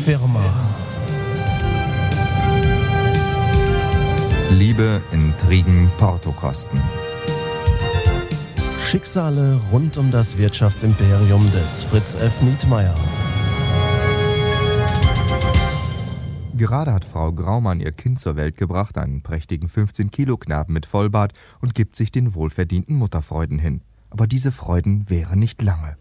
Firma. Liebe, Intrigen, Portokosten. Schicksale rund um das Wirtschaftsimperium des Fritz F. Nietmeyer. Gerade hat Frau Graumann ihr Kind zur Welt gebracht, einen prächtigen 15-Kilo-Knaben mit Vollbart, und gibt sich den wohlverdienten Mutterfreuden hin. Aber diese Freuden wären nicht lange.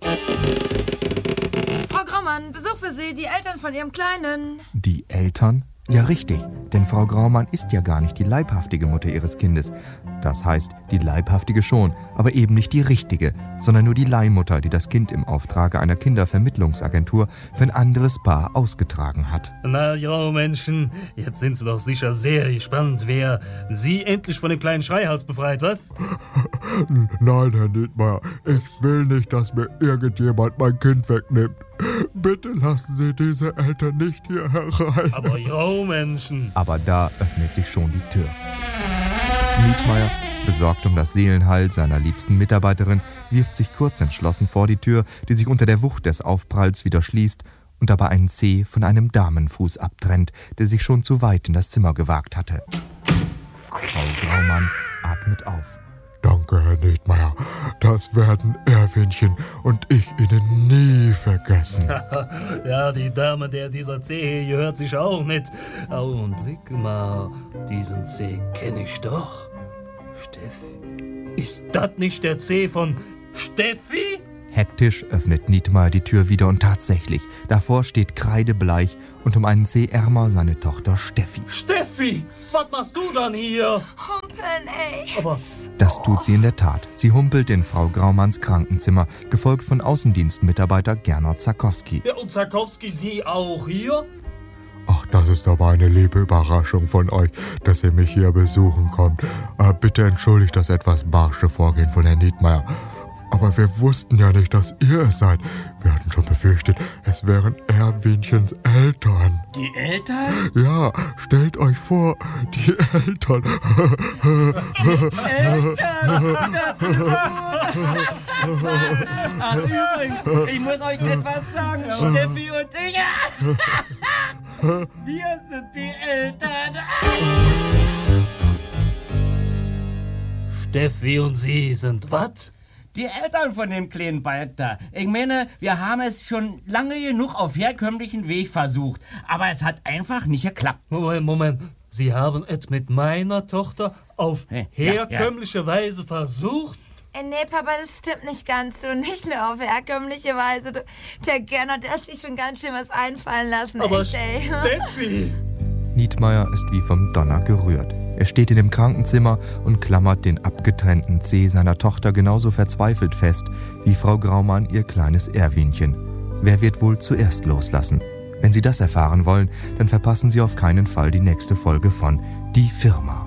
Frau Graumann, Besuch für Sie, die Eltern von Ihrem Kleinen. Die Eltern? Ja, richtig, denn Frau Graumann ist ja gar nicht die leibhaftige Mutter ihres Kindes. Das heißt, die leibhaftige schon, aber eben nicht die richtige, sondern nur die Leihmutter, die das Kind im Auftrage einer Kindervermittlungsagentur für ein anderes Paar ausgetragen hat. Na ja, Menschen, jetzt sind Sie doch sicher sehr gespannt, wer Sie endlich von dem kleinen Schreihals befreit, was? Nein, Herr Nietmeyer, ich will nicht, dass mir irgendjemand mein Kind wegnimmt. Bitte lassen Sie diese Eltern nicht hier herein. Aber ja, Menschen. Aber da öffnet sich schon die Tür. Nietmeyer, besorgt um das Seelenheil seiner liebsten Mitarbeiterin, wirft sich kurz entschlossen vor die Tür, die sich unter der Wucht des Aufpralls wieder schließt und dabei einen Zeh von einem Damenfuß abtrennt, der sich schon zu weit in das Zimmer gewagt hatte. Frau Graumann atmet auf. Danke, Herr Nietmeyer. Das werden Erwinchen und ich Ihnen nie vergessen. Ja, die Dame, der dieser C gehört, sich auch nicht. Augenblick mal, diesen C kenne ich doch. Steffi. Ist das nicht der C von Steffi? Hektisch öffnet Nietmeyer die Tür wieder und tatsächlich, davor steht kreidebleich und um einen C ärmer seine Tochter Steffi. Steffi, was machst du dann hier? Humpeln, ey. Aber Das tut sie in der Tat. Sie humpelt in Frau Graumanns Krankenzimmer, gefolgt von Außendienstmitarbeiter Gernot Zakowski. ja, und Zakowski, Sie auch hier? Ach, das ist aber eine liebe Überraschung von euch, dass ihr mich hier besuchen kommt. Bitte entschuldigt das etwas barsche Vorgehen von Herrn Nietmeyer. Aber wir wussten ja nicht, dass ihr es seid. Wir hatten schon befürchtet, es wären Erwinchens Eltern. Die Eltern? Ja, stellt euch vor, die Eltern. Das ist Ach, übrigens, ich muss euch etwas sagen. Steffi und ich, wir sind die Eltern. Steffi und Sie sind was? Die Eltern von dem kleinen Balk da. Ich meine, wir haben es schon lange genug auf herkömmlichen Weg versucht. Aber es hat einfach nicht geklappt. Moment. Sie haben es mit meiner Tochter auf herkömmliche Weise versucht? Nee, Papa, das stimmt nicht ganz. Du, nicht nur auf herkömmliche Weise. Du, der Gernot, der hat sich schon ganz schön was einfallen lassen. Aber echt, ey. Steffi! Nietmeyer ist wie vom Donner gerührt. Er steht in dem Krankenzimmer und klammert den abgetrennten Zeh seiner Tochter genauso verzweifelt fest wie Frau Graumann ihr kleines Erwinchen. Wer wird wohl zuerst loslassen? Wenn Sie das erfahren wollen, dann verpassen Sie auf keinen Fall die nächste Folge von Die Firma.